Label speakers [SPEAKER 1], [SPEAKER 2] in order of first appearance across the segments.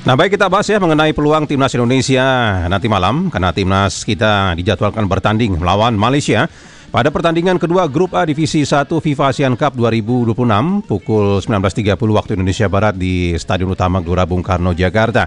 [SPEAKER 1] Nah, baik, kita bahas ya mengenai peluang timnas Indonesia nanti malam, karena timnas kita dijadwalkan bertanding melawan Malaysia pada pertandingan kedua Grup A Divisi 1 FIFA ASEAN Cup 2026 pukul 19.30 waktu Indonesia Barat di Stadion Utama Gelora Bung Karno, Jakarta.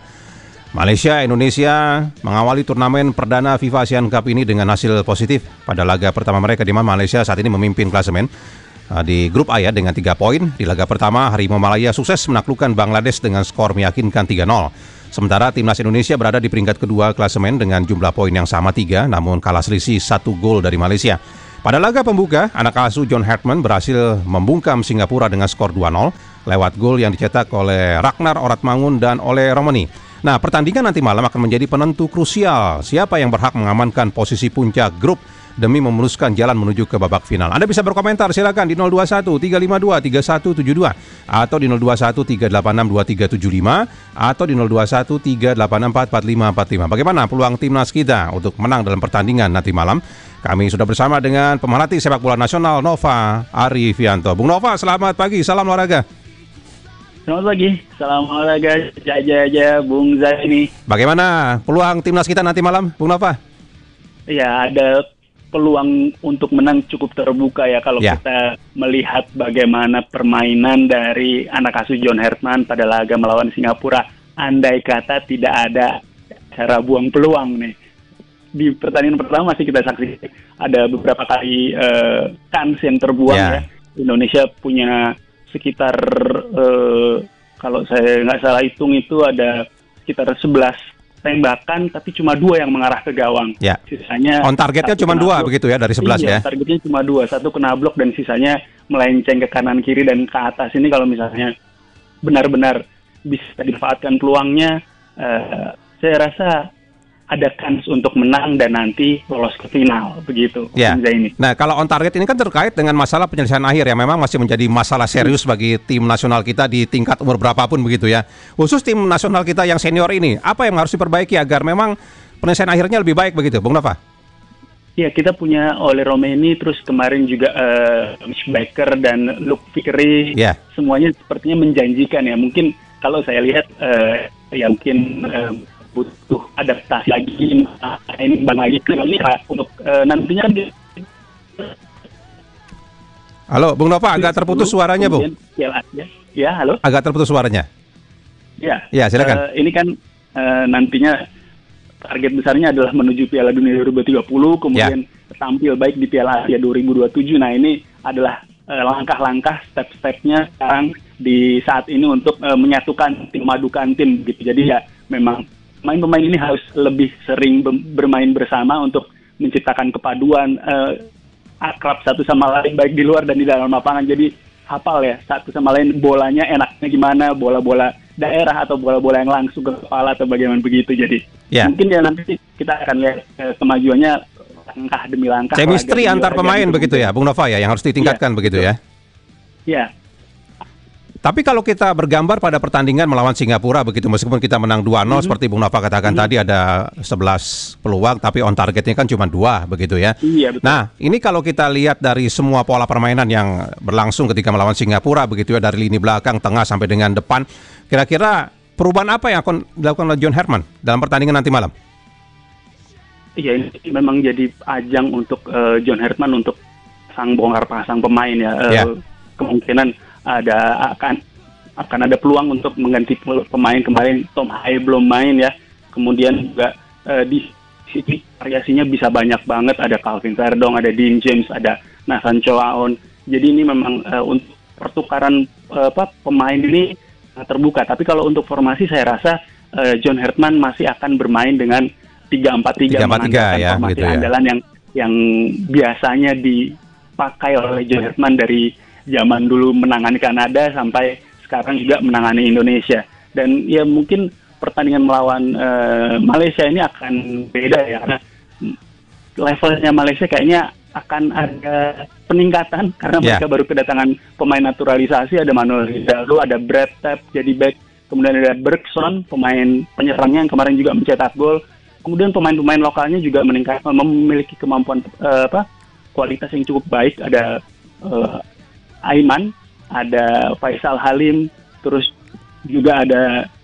[SPEAKER 1] Indonesia mengawali turnamen perdana FIFA ASEAN Cup ini dengan hasil positif pada laga pertama mereka, di mana Malaysia saat ini memimpin klasemen di grup A ya dengan 3 poin. Di laga pertama, Harimau Malaya sukses menaklukkan Bangladesh dengan skor meyakinkan 3-0. Sementara timnas Indonesia berada di peringkat kedua klasemen dengan jumlah poin yang sama 3, namun kalah selisih 1 gol dari Malaysia. Pada laga pembuka, anak asuh John Hartman berhasil membungkam Singapura dengan skor 2-0 lewat gol yang dicetak oleh Ragnar Oratmangun dan oleh Romani. Nah, pertandingan nanti malam akan menjadi penentu krusial siapa yang berhak mengamankan posisi puncak grup demi memuluskan jalan menuju ke babak final. Anda bisa berkomentar, silakan di 021-352-3172 atau di 021-386-2375 atau di 021-384-4545. Bagaimana peluang timnas kita untuk menang dalam pertandingan nanti malam? Kami sudah bersama dengan pemerhati sepak bola nasional Nova Arifianto. Bung Nova, selamat pagi, salam olahraga.
[SPEAKER 2] Selamat pagi, salam olahraga, jaya Bung Zaini.
[SPEAKER 1] Bagaimana peluang timnas kita nanti malam, Bung Nova?
[SPEAKER 2] Ya, ada peluang untuk menang cukup terbuka ya kalau kita melihat bagaimana permainan dari anak asuh John Hartman pada laga melawan Singapura. Andai kata tidak ada cara buang peluang nih. Di pertandingan pertama masih kita saksikan ada beberapa kali kans yang terbuang ya. Indonesia punya sekitar kalau saya nggak salah hitung itu ada sekitar 11 tembakan, tapi cuma 2 yang mengarah ke gawang. Sisanya
[SPEAKER 1] on targetnya cuma 2 begitu ya dari 11 ya.
[SPEAKER 2] Targetnya cuma 2, 1 kena blok dan sisanya melenceng ke kanan kiri dan ke atas. Ini kalau misalnya benar-benar bisa dimanfaatkan peluangnya, saya rasa ada kans untuk menang dan nanti lolos ke final begitu. Ini.
[SPEAKER 1] Nah, kalau on target ini kan terkait dengan masalah penyelesaian akhir yang memang masih menjadi masalah serius bagi tim nasional kita di tingkat umur berapapun begitu ya. Khusus tim nasional kita yang senior ini, apa yang harus diperbaiki agar memang penyelesaian akhirnya lebih baik begitu, Bung Nova?
[SPEAKER 2] Ya, kita punya Ole Romeni, terus kemarin juga Mitch Baker dan Luke Vickery, semuanya sepertinya menjanjikan ya. Mungkin kalau saya lihat ya mungkin butuh adaptasi lagi ini Bang lagi ini untuk nantinya kan
[SPEAKER 1] Halo, Bung Nova, agak terputus suaranya, Bung.
[SPEAKER 2] Ya, halo.
[SPEAKER 1] Agak terputus suaranya.
[SPEAKER 2] Ya,
[SPEAKER 1] silakan.
[SPEAKER 2] Ini kan nantinya target besarnya adalah menuju Piala Dunia 2030, kemudian tampil baik di Piala Asia 2027. Nah, ini adalah langkah-langkah, step-stepnya sekarang di saat ini untuk menyatukan tim, memadukan tim gitu. Jadi ya memang pemain-pemain ini harus lebih sering bermain bersama untuk menciptakan kepaduan, akrab satu sama lain baik di luar dan di dalam lapangan. Jadi hafal ya satu sama lain bolanya enaknya gimana, bola-bola daerah atau bola-bola yang langsung ke kepala atau bagaimana begitu. Jadi mungkin ya nanti kita akan lihat kemajuannya langkah demi langkah.
[SPEAKER 1] Chemistry antar pemain begitu ya, Bung Nova ya, yang harus ditingkatkan begitu ya.
[SPEAKER 2] Ya.
[SPEAKER 1] Tapi kalau kita bergambar pada pertandingan melawan Singapura begitu, meskipun kita menang 2-0 seperti Bung Nova katakan tadi ada 11 peluang, tapi on targetnya kan cuma 2 begitu ya.
[SPEAKER 2] Iya, betul.
[SPEAKER 1] Nah, ini kalau kita lihat dari semua pola permainan yang berlangsung ketika melawan Singapura begitu ya, dari lini belakang, tengah sampai dengan depan, kira-kira perubahan apa yang akan dilakukan oleh John Hartman dalam pertandingan nanti malam?
[SPEAKER 2] Iya, ini memang jadi ajang untuk John Hartman untuk bongkar pasang pemain ya. Kemungkinan akan ada peluang untuk mengganti pemain. Kemarin Tom Haye belum main ya. Kemudian juga di sini variasinya bisa banyak banget. Ada Calvin Verdong, ada Dean James, ada Nathan Choaon. Jadi ini memang untuk pertukaran pemain ini terbuka. Tapi kalau untuk formasi saya rasa John Hartman masih akan bermain dengan 3-4-3 mengandalkan formasi
[SPEAKER 1] gitu ya.
[SPEAKER 2] andalan yang biasanya dipakai oleh John Hartman dari zaman dulu menangani Kanada sampai sekarang juga menangani Indonesia. Dan ya mungkin pertandingan melawan Malaysia ini akan beda ya, karena levelnya Malaysia kayaknya akan ada peningkatan karena mereka baru kedatangan pemain naturalisasi. Ada Manuel Hidalgo, ada Brad Tapp jadi back, kemudian ada Bergson pemain penyerangnya yang kemarin juga mencetak gol. Kemudian pemain-pemain lokalnya juga memiliki kemampuan kualitas yang cukup baik. Ada Aiman, ada Faisal Halim, terus juga ada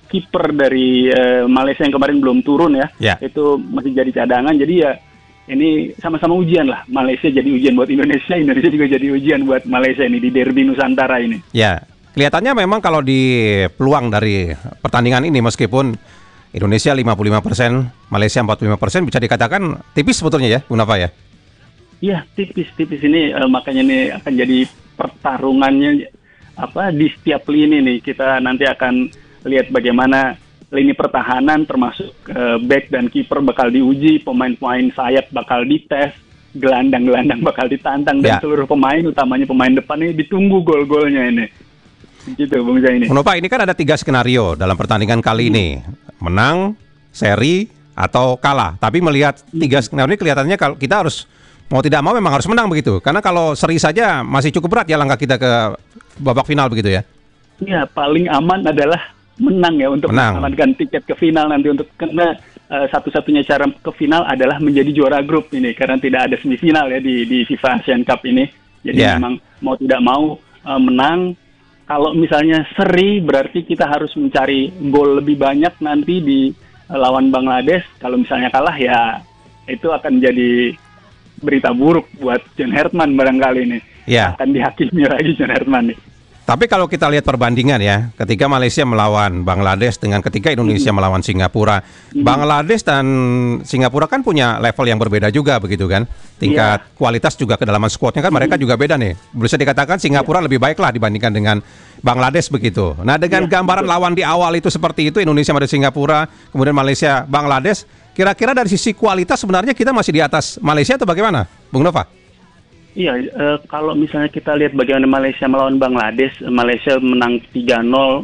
[SPEAKER 2] kiper dari Malaysia yang kemarin belum turun ya, itu masih jadi cadangan. Jadi ya ini sama-sama ujian lah. Malaysia jadi ujian buat Indonesia, Indonesia juga jadi ujian buat Malaysia ini di derby Nusantara ini.
[SPEAKER 1] Ya, kelihatannya memang kalau di peluang dari pertandingan ini meskipun Indonesia 55%, Malaysia 45%, bisa dikatakan tipis sebetulnya ya, Bung Nafa ya?
[SPEAKER 2] Iya, tipis ini makanya ini akan jadi pertarungannya di setiap lini nih. Kita nanti akan lihat bagaimana lini pertahanan termasuk back dan kiper bakal diuji, pemain-pemain sayap bakal dites, gelandang-gelandang bakal ditantang, dan seluruh pemain, utamanya pemain depan ini ditunggu gol-golnya ini. Gitu Bung Zaini.
[SPEAKER 1] Bung Nova, ini kan ada 3 skenario dalam pertandingan kali ini. Menang, seri, atau kalah. Tapi melihat 3 skenario ini kelihatannya kalau kita harus mau tidak mau memang harus menang begitu. Karena kalau seri saja masih cukup berat ya langkah kita ke babak final begitu ya.
[SPEAKER 2] Iya, paling aman adalah menang ya untuk mengamankan tiket ke final nanti, karena satu-satunya cara ke final adalah menjadi juara grup ini karena tidak ada semifinal ya di FIFA Asian Cup ini. Jadi memang mau tidak mau menang. Kalau misalnya seri berarti kita harus mencari gol lebih banyak nanti di lawan Bangladesh. Kalau misalnya kalah ya itu akan jadi berita buruk buat John Herman barangkali ini. Akan dihakimi lagi John Herman nih.
[SPEAKER 1] Tapi kalau kita lihat perbandingan ya, ketika Malaysia melawan Bangladesh dengan ketika Indonesia melawan Singapura, Bangladesh dan Singapura kan punya level yang berbeda juga begitu kan? Tingkat kualitas juga kedalaman skuadnya kan mereka juga beda nih. Bisa dikatakan Singapura lebih baik lah dibandingkan dengan Bangladesh begitu. Nah dengan gambaran lawan di awal itu seperti itu, Indonesia pada Singapura, kemudian Malaysia, Bangladesh, kira-kira dari sisi kualitas sebenarnya kita masih di atas Malaysia atau bagaimana, Bung Nova?
[SPEAKER 2] Iya, kalau misalnya kita lihat bagaimana Malaysia melawan Bangladesh, Malaysia menang 3-0,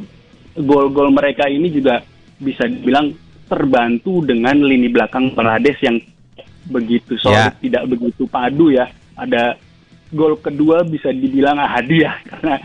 [SPEAKER 2] gol-gol mereka ini juga bisa dibilang terbantu dengan lini belakang Bangladesh yang begitu solid, tidak begitu padu ya. Ada gol kedua bisa dibilang hadiah karena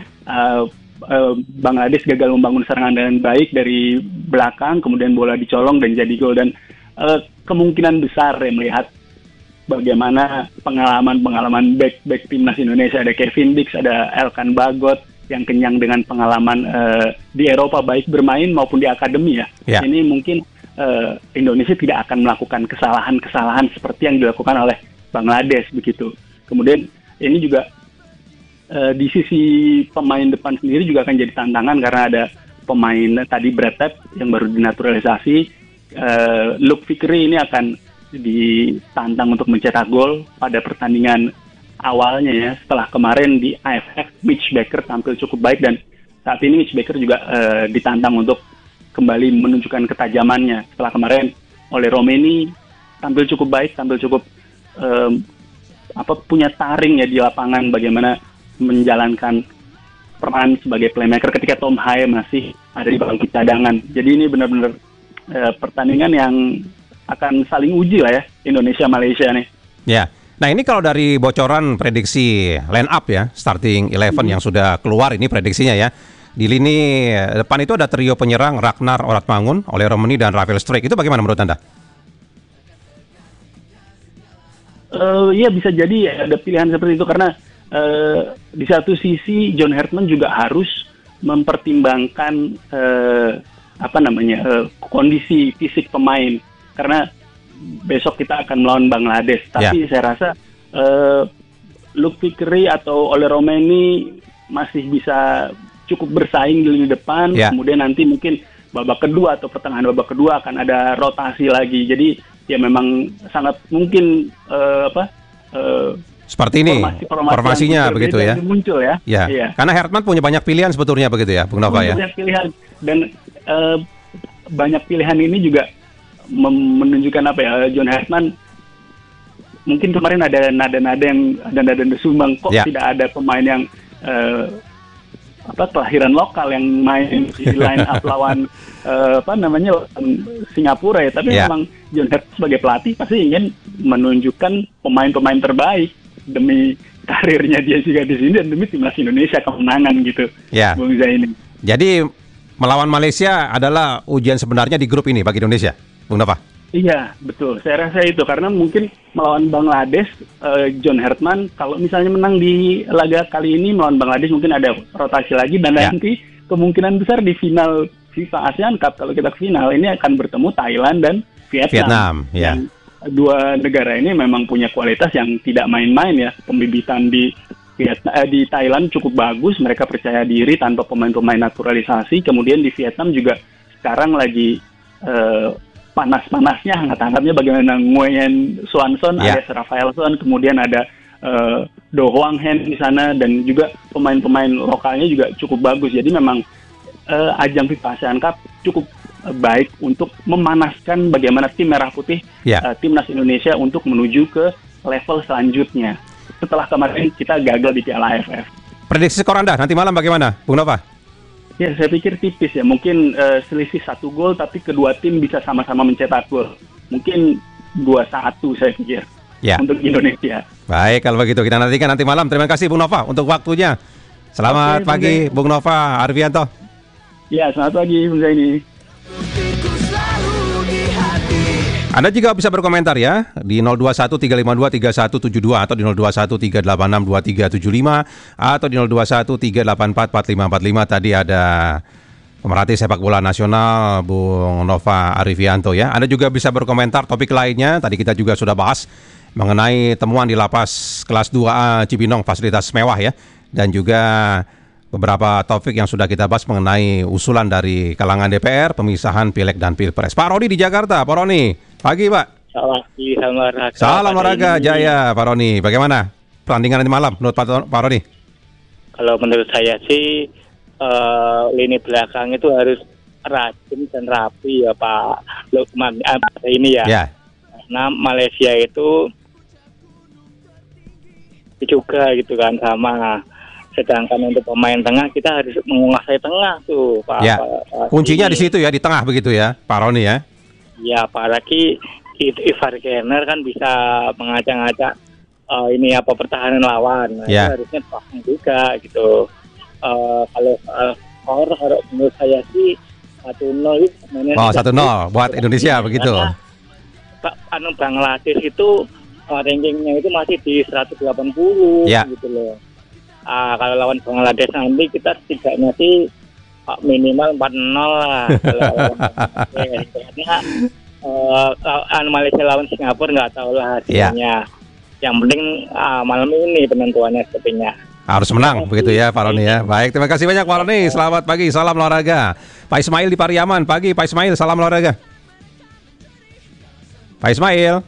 [SPEAKER 2] Bangladesh gagal membangun serangan dengan baik dari belakang, kemudian bola dicolong dan jadi gol. Dan kemungkinan besar ya melihat bagaimana pengalaman back timnas Indonesia, ada Kevin Dix, ada Elkan Bagot yang kenyang dengan pengalaman di Eropa baik bermain maupun di akademi ya. Ini mungkin Indonesia tidak akan melakukan kesalahan-kesalahan seperti yang dilakukan oleh Bangladesh begitu. Kemudian ini juga di sisi pemain depan sendiri juga akan jadi tantangan karena ada pemain tadi Brad Tep yang baru dinaturalisasi. Luke Fikri ini akan ditantang untuk mencetak gol pada pertandingan awalnya ya. Setelah kemarin di AFF Mitch Baker tampil cukup baik dan saat ini Mitch Baker juga ditantang untuk kembali menunjukkan ketajamannya. Setelah kemarin oleh Romeni tampil cukup baik, punya taring ya di lapangan bagaimana menjalankan peran sebagai playmaker ketika Tom Haye masih ada di bangku cadangan. Jadi ini benar-benar pertandingan yang akan saling uji lah ya, Indonesia-Malaysia nih.
[SPEAKER 1] Ya, nah ini kalau dari bocoran prediksi line up ya, starting 11 yang sudah keluar ini prediksinya ya. Di lini depan itu ada trio penyerang Ragnar Oratmangun, Ole Romeni dan Rafael Struijk. Itu bagaimana menurut Anda?
[SPEAKER 2] Ya bisa jadi ada pilihan seperti itu karena di satu sisi John Herman juga harus mempertimbangkan kondisi fisik pemain. Karena besok kita akan melawan Bangladesh, tapi saya rasa Luke Fikri atau Ole Romeni masih bisa cukup bersaing di lini depan. Kemudian nanti mungkin babak kedua atau pertengahan babak kedua akan ada rotasi lagi. Jadi ya memang sangat mungkin
[SPEAKER 1] seperti ini formasinya begitu ya.
[SPEAKER 2] Muncul ya.
[SPEAKER 1] Iya. Karena Herman punya banyak pilihan sebetulnya begitu ya, Bung Nova ya.
[SPEAKER 2] Banyak pilihan dan banyak pilihan ini juga menunjukkan John Herman mungkin kemarin ada nada sumbang kok tidak ada pemain yang kelahiran lokal yang main di line up lawan Singapura ya, tapi memang John Herman sebagai pelatih pasti ingin menunjukkan pemain-pemain terbaik demi karirnya dia juga di sini dan demi timnas Indonesia kemenangan gitu. Bung Zaini. Jadi
[SPEAKER 1] melawan Malaysia adalah ujian sebenarnya di grup ini bagi Indonesia, Bung Nova?
[SPEAKER 2] Iya, betul. Saya rasa itu karena mungkin melawan Bangladesh, John Herman kalau misalnya menang di laga kali ini melawan Bangladesh mungkin ada rotasi lagi dan nanti kemungkinan besar di final FIFA ASEAN Cup kalau kita ke final ini akan bertemu Thailand dan Vietnam.
[SPEAKER 1] Ya.
[SPEAKER 2] Yang dua negara ini memang punya kualitas yang tidak main-main ya. Pembibitan di Thailand cukup bagus, mereka percaya diri tanpa pemain-pemain naturalisasi. Kemudian di Vietnam juga sekarang lagi panas-panasnya, hangat-hangatnya bagaimana Nguyen Xuan Son, alias Rafael Son, kemudian ada Do Hwang Hen di sana, dan juga pemain-pemain lokalnya juga cukup bagus. Jadi memang ajang FIFA ASEAN Cup cukup baik untuk memanaskan bagaimana tim Merah Putih, timnas Indonesia untuk menuju ke level selanjutnya. Setelah kemarin kita gagal di Piala AFF.
[SPEAKER 1] Prediksi skor Anda nanti malam bagaimana, Bung Nova?
[SPEAKER 2] Ya, saya pikir tipis ya. Mungkin selisih 1 gol, tapi kedua tim bisa sama-sama mencetak gol. Mungkin 2-1 saya pikir untuk Indonesia.
[SPEAKER 1] Baik, kalau begitu kita nantikan nanti malam. Terima kasih Bung Nova untuk waktunya. Selamat pagi Bung Nova Arfianto.
[SPEAKER 2] Ya, selamat pagi Bung Zaini.
[SPEAKER 1] Anda juga bisa berkomentar ya di 0213523172 atau di 0213862375 atau di 0213844545. Tadi ada pemerhati sepak bola nasional Bung Nova Arfianto ya. Anda juga bisa berkomentar topik lainnya. Tadi kita juga sudah bahas mengenai temuan di lapas kelas 2A Cibinong, fasilitas mewah ya, dan juga beberapa topik yang sudah kita bahas mengenai usulan dari kalangan DPR pemisahan Pileg dan Pilpres. Pak Roni di Jakarta. Pak Roni, pagi Pak. Salam olahraga Jaya Pak Roni. Bagaimana pertandingan nanti malam menurut Pak Roni?
[SPEAKER 3] Kalau menurut saya sih lini belakang itu harus rajin dan rapi ya Pak Lukman ini ya. Karena Malaysia itu juga gitu kan sama. Sedangkan untuk pemain tengah kita harus menguasai tengah tuh Pak.
[SPEAKER 1] Kuncinya di situ ya, di tengah begitu ya Pak Roni ya.
[SPEAKER 3] Ya, apalagi itu Ivar Gerner kan bisa mengacak-ngacak ini pertahanan lawan. Nah, itu harusnya pasang juga gitu. Kalau skor menurut saya sih 1-0 itu.
[SPEAKER 1] 1-0 buat Indonesia begitu.
[SPEAKER 3] Bangladesh itu rankingnya itu masih di 180 gitu loh. Kalau lawan Bangladesh nanti kita setidaknya sih minimal 4-0 lah. Karena Malaysia lawan Singapura nggak tahu lah hasilnya. Yang penting malam ini penentuannya sepertinya.
[SPEAKER 1] Harus menang begitu ya Pak Roni ya. Baik, terima kasih banyak Pak Roni. Selamat pagi, salam olahraga. Pak Ismail di Pariaman, pagi Pak Ismail, salam olahraga. Pak Ismail.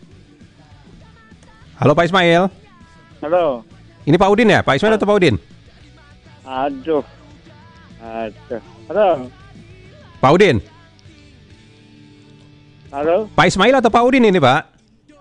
[SPEAKER 1] Halo Pak Ismail.
[SPEAKER 4] Halo.
[SPEAKER 1] Ini Pak Udin ya? Pak Ismail atau Pak Udin?
[SPEAKER 4] Aduh. Halo.
[SPEAKER 1] Pak Udin.
[SPEAKER 4] Halo.
[SPEAKER 1] Pak Ismail atau Pak Udin ini Pak?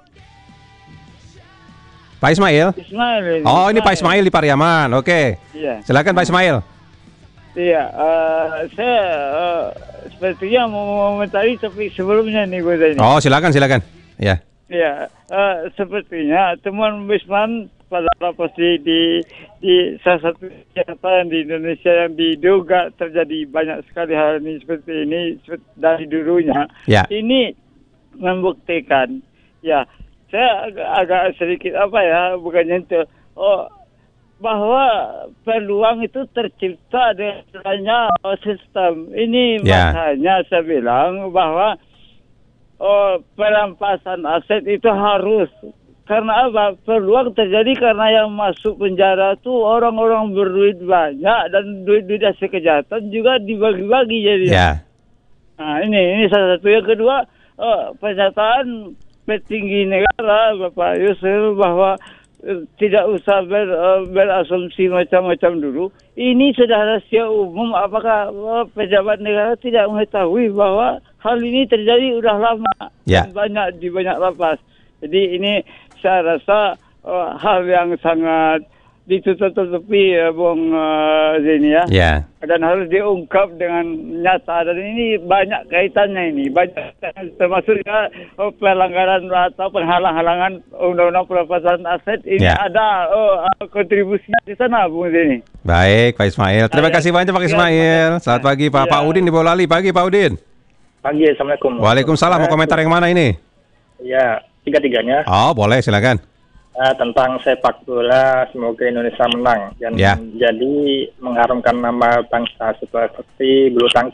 [SPEAKER 1] Pak Ismail?
[SPEAKER 4] Ismail.
[SPEAKER 1] Oh, ini Pak Ismail di Pariaman. Oke.
[SPEAKER 4] Iya.
[SPEAKER 1] Silakan Pak Ismail.
[SPEAKER 4] Iya. Saya sepertinya mau komentari seperti sebelumnya nih gue tadi.
[SPEAKER 1] Oh, silakan. Ya.
[SPEAKER 4] Iya. Sepertinya temuan Wisman pada lapas di salah satu catatan di Indonesia yang diduga terjadi banyak sekali hal ini seperti ini dari dulunya. Ini membuktikan saya agak sedikit bukannya itu bahwa peluang itu tercipta dengan sistem ini. Makanya saya bilang bahwa perampasan aset itu harus. Karena apa? Peluang terjadi karena yang masuk penjara tuh orang-orang berduit banyak dan duit hasil kejahatan juga dibagi-bagi jadi. Nah ini salah satu. Yang kedua, pernyataan petinggi negara Bapak Yusril bahwa tidak usah berasumsi macam-macam dulu. Ini sudah rahasia umum. Apakah pejabat negara tidak mengetahui bahwa hal ini terjadi udah lama di banyak lapas. Jadi ini saya rasa hal yang sangat ditutup-tutupi Bung Zeni ya. Dan harus diungkap dengan nyata. Dan ini banyak kaitannya ini. Banyak termasuk pelanggaran atau penghalang-halangan undang-undang perampasan aset. Ini ada kontribusinya di sana Bung Zeni.
[SPEAKER 1] Baik Pak Ismail. Terima kasih banyak Pak Ismail. Selamat pagi Pak. Pak Udin di Boyolali. Pagi Pak Udin.
[SPEAKER 5] Pagi, Assalamualaikum.
[SPEAKER 1] Waalaikumsalam. Mau komentar yang mana ini?
[SPEAKER 5] Ya, tiga-tiganya.
[SPEAKER 1] Oh, boleh, silakan.
[SPEAKER 5] Tentang sepak bola, semoga Indonesia menang dan jadi mengharumkan nama bangsa seperti bulu tangkis.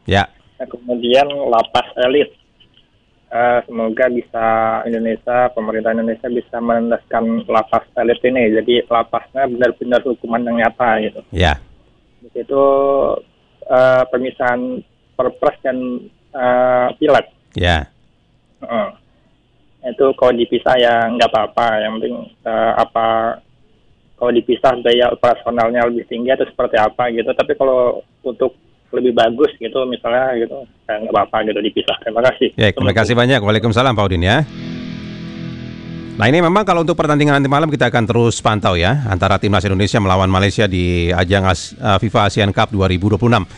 [SPEAKER 1] Ya.
[SPEAKER 5] Nah, kemudian lapas elit. Semoga bisa pemerintah Indonesia bisa menendaskan lapas elit ini. Jadi lapasnya benar-benar hukuman yang nyata gitu.
[SPEAKER 1] Ya.
[SPEAKER 5] Di situ pemisahan perpres dan pilek.
[SPEAKER 1] Ya.
[SPEAKER 5] Itu kalau dipisah ya nggak apa-apa. Yang penting kalau dipisah biaya operasionalnya lebih tinggi atau seperti apa gitu. Tapi kalau untuk lebih bagus gitu misalnya gitu nggak apa-apa gitu dipisah. Terima kasih.
[SPEAKER 1] Ya, terima kasih banyak. Waalaikumsalam Pak Udin ya. Nah, ini memang kalau untuk pertandingan nanti malam kita akan terus pantau ya antara timnas Indonesia melawan Malaysia di ajang FIFA ASEAN Cup 2026.